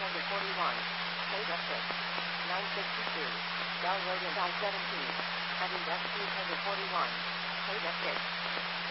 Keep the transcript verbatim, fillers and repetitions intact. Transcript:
hundred forty-one. Page of six. nine sixty-two. Bell Road and I seventeen. Heading west two hundred forty-one. Page of six.